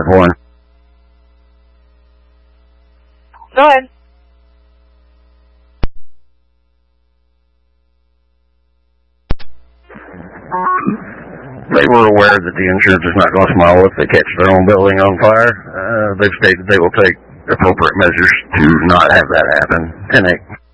horn. Go ahead. They were aware that the insurance is not going to smile if they catch their own building on fire. They've stated they will take appropriate measures to not have that happen. And